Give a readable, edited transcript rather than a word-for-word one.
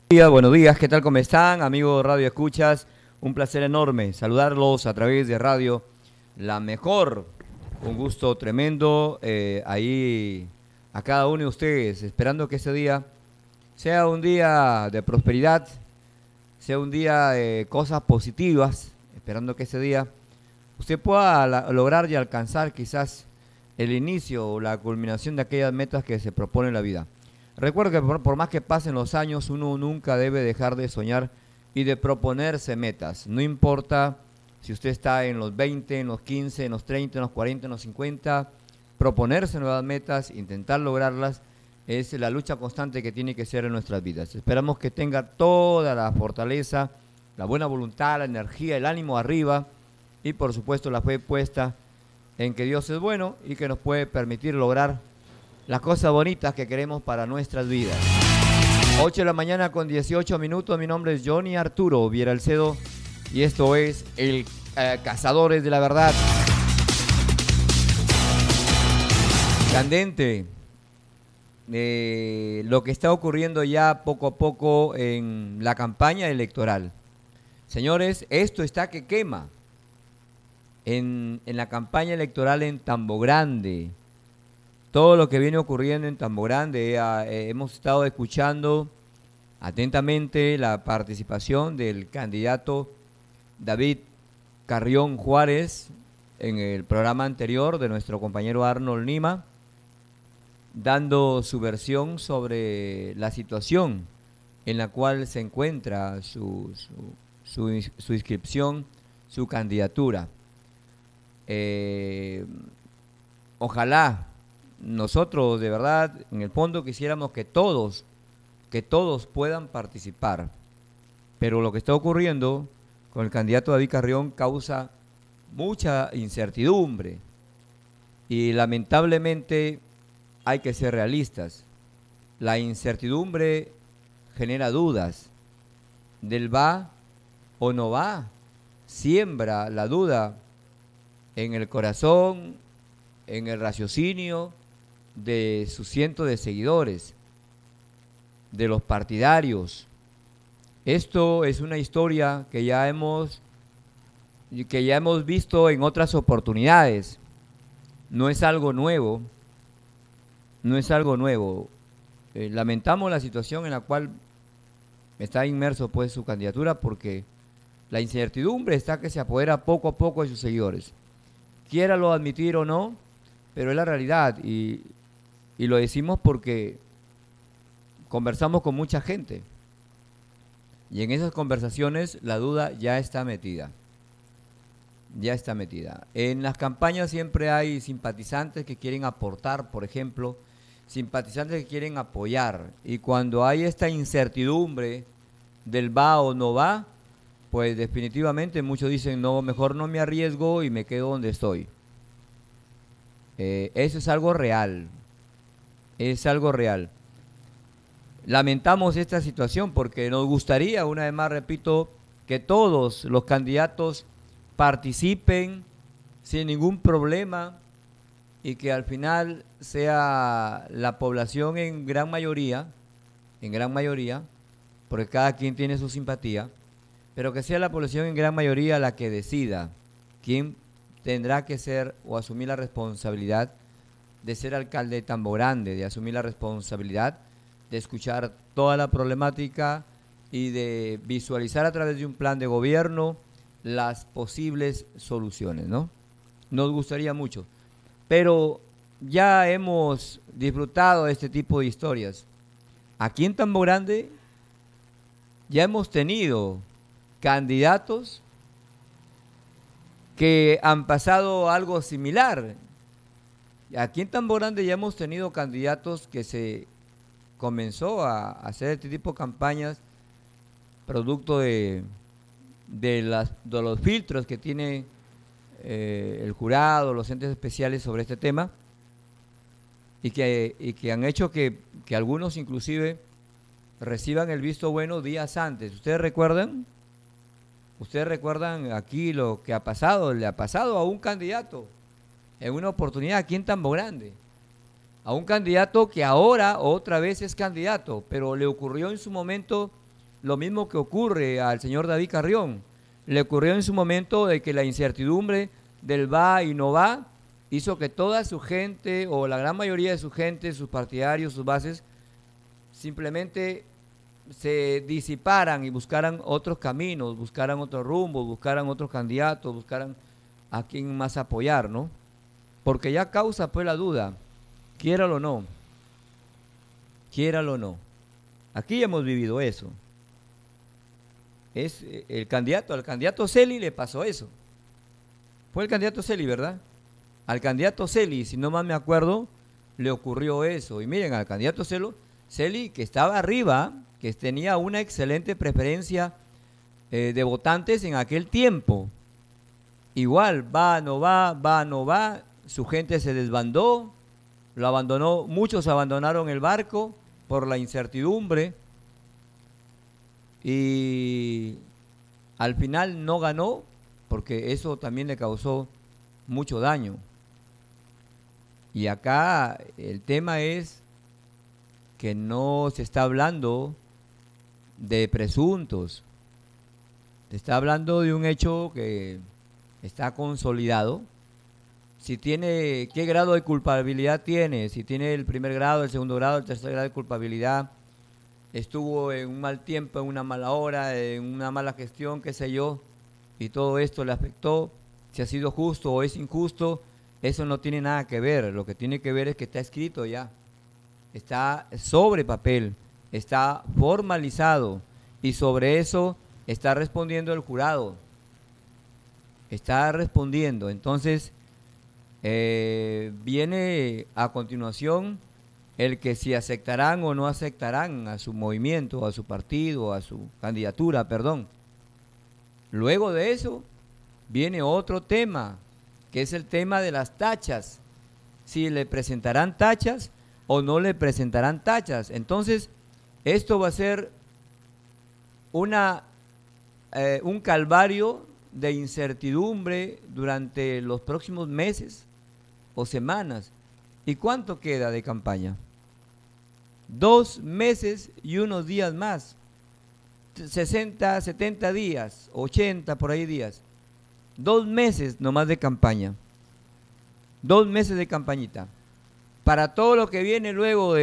Buenos días, ¿qué tal? ¿Cómo están? Amigos Radio Escuchas, un placer enorme saludarlos a través de Radio La Mejor. Un gusto tremendo ahí a cada uno de ustedes, esperando que ese día sea un día de prosperidad, sea un día de cosas positivas, esperando que ese día usted pueda lograr y alcanzar quizás el inicio o la culminación de aquellas metas que se propone en la vida. Recuerdo que por más que pasen los años, uno nunca debe dejar de soñar y de proponerse metas. No importa si usted está en los 20, en los 15, en los 30, en los 40, en los 50, proponerse nuevas metas, intentar lograrlas, es la lucha constante que tiene que ser en nuestras vidas. Esperamos que tenga toda la fortaleza, la buena voluntad, la energía, el ánimo arriba y por supuesto la fe puesta en que Dios es bueno y que nos puede permitir lograr las cosas bonitas que queremos para nuestras vidas. 8 de la mañana con 18 minutos. Mi nombre es Johnny Arturo Vieralcedo y esto es el Cazadores de la Verdad. Candente lo que está ocurriendo ya poco a poco en la campaña electoral. Señores, esto está que quema. En la campaña electoral en Tambo Grande, todo lo que viene ocurriendo en Tambo Grande, hemos estado escuchando atentamente la participación del candidato David Carrión Juárez en el programa anterior de nuestro compañero Arnold Lima, dando su versión sobre la situación en la cual se encuentra su inscripción, su candidatura. Ojalá nosotros de verdad en el fondo quisiéramos que todos puedan participar, pero lo que está ocurriendo con el candidato David Carrión causa mucha incertidumbre y lamentablemente hay que ser realistas. La incertidumbre genera dudas del va o no va, siembra la duda en el corazón, en el raciocinio de sus cientos de seguidores, de los partidarios. Esto es una historia que ya hemos visto en otras oportunidades. No es algo nuevo, no es algo nuevo. Lamentamos la situación en la cual está inmerso pues su candidatura porque la incertidumbre está que se apodera poco a poco de sus seguidores. Quiéralo admitir o no, pero es la realidad y lo decimos porque conversamos con mucha gente y en esas conversaciones la duda ya está metida. Ya está metida. En las campañas siempre hay simpatizantes que quieren aportar, por ejemplo, simpatizantes que quieren apoyar y cuando hay esta incertidumbre del va o no va, pues definitivamente muchos dicen, no, mejor no me arriesgo y me quedo donde estoy. Eso es algo real, es algo real. Lamentamos esta situación porque nos gustaría, una vez más repito, que todos los candidatos participen sin ningún problema y que al final sea la población en gran mayoría, porque cada quien tiene su simpatía, pero que sea la población en gran mayoría la que decida quién tendrá que ser o asumir la responsabilidad de ser alcalde de Tambo Grande, de asumir la responsabilidad de escuchar toda la problemática y de visualizar a través de un plan de gobierno las posibles soluciones, ¿no? Nos gustaría mucho, pero ya hemos disfrutado de este tipo de historias. Aquí en Tambo Grande ya hemos tenido candidatos que han pasado algo similar. Aquí en Tambo Grande ya hemos tenido candidatos que se comenzó a hacer este tipo de campañas producto de los filtros que tiene el jurado, los entes especiales sobre este tema y que han hecho que algunos inclusive reciban el visto bueno días antes. ¿Ustedes recuerdan? ¿Ustedes recuerdan aquí lo que ha pasado? Le ha pasado a un candidato en una oportunidad aquí en Tambo Grande. A un candidato que ahora otra vez es candidato, pero le ocurrió en su momento lo mismo que ocurre al señor David Carrión. Le ocurrió en su momento de que la incertidumbre del va y no va hizo que toda su gente, o la gran mayoría de su gente, sus partidarios, sus bases, simplemente se disiparan y buscaran otros caminos, buscaran otros rumbos, buscaran otros candidatos, buscaran a quién más apoyar, ¿no? Porque ya causa pues la duda, quiéralo o no, quiéralo o no. Aquí hemos vivido eso. Es al candidato Celi le pasó eso. Fue el candidato Celi, ¿verdad? Al candidato Celi, si no más me acuerdo, le ocurrió eso. Y miren, al candidato Celi, que estaba arriba, que tenía una excelente preferencia de votantes en aquel tiempo. Igual, va, no va, va, no va, su gente se desbandó, lo abandonó, muchos abandonaron el barco por la incertidumbre y al final no ganó porque eso también le causó mucho daño. Y acá el tema es que no se está hablando de presuntos, se está hablando de un hecho que está consolidado. Si tiene, ¿qué grado de culpabilidad tiene? Si tiene el primer grado, el segundo grado, el tercer grado de culpabilidad, estuvo en un mal tiempo, en una mala hora, en una mala gestión, qué sé yo, y todo esto le afectó, si ha sido justo o es injusto, eso no tiene nada que ver. Lo que tiene que ver es que está escrito ya, está sobre papel, está formalizado, y sobre eso está respondiendo el jurado, está respondiendo. Entonces, viene a continuación el que si aceptarán o no aceptarán a su movimiento, a su partido, a su candidatura, perdón. Luego de eso viene otro tema, que es el tema de las tachas. Si le presentarán tachas o no le presentarán tachas. Entonces, esto va a ser un calvario de incertidumbre durante los próximos meses o semanas. ¿Y cuánto queda de campaña? 2 meses y unos días más. 60, 70 días, 80 por ahí días. 2 meses nomás de campaña. 2 meses de campañita. Para todo lo que viene luego de